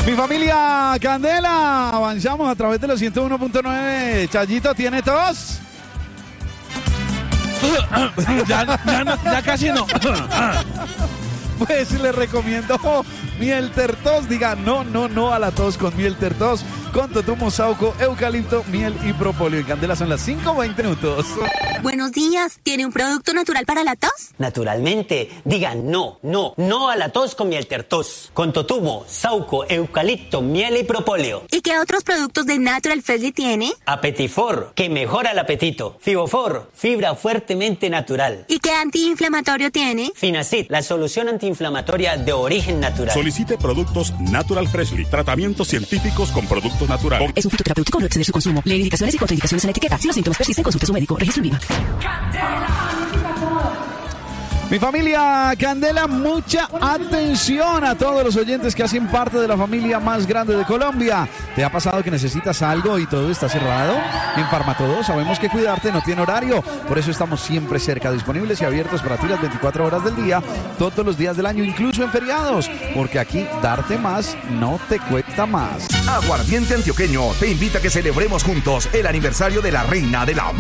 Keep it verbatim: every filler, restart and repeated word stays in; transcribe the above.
Mi familia Candela, avanzamos a través de los ciento uno punto nueve. Chayito, ¿tiene tos? ya, ya, no, ya casi no. Pues le recomiendo miel tertos. Diga no, no, no a la tos con miel tertos. Con totumo, sauco, eucalipto, miel y propóleo. En Candela son las cinco veinte minutos. Buenos días. ¿Tiene un producto natural para la tos? Naturalmente. Diga no, no, no a la tos con miel tertos. Con totumo, sauco, eucalipto, miel y propóleo. ¿Y qué otros productos de Natural Freshly tiene? Apetifor, que mejora el apetito. Fibofor, fibra fuertemente natural. ¿Y qué antiinflamatorio tiene? Finacid, la solución antiinflamatoria de origen natural. Solicite productos Natural Freshly. Tratamientos científicos con productos naturales. Es un fitoterapéutico, no exceder su consumo. Lee indicaciones y contraindicaciones en la etiqueta. Si los síntomas persisten, consulte a su médico. Registro en Viva. Mi familia Candela, mucha atención a todos los oyentes que hacen parte de la familia más grande de Colombia. ¿Te ha pasado que necesitas algo y todo está cerrado? En Farmatodo sabemos que cuidarte no tiene horario, por eso estamos siempre cerca, disponibles y abiertos para ti las veinticuatro horas del día, todos los días del año, incluso en feriados, porque aquí darte más no te cuesta más. Aguardiente Antioqueño te invita a que celebremos juntos el aniversario de la reina de la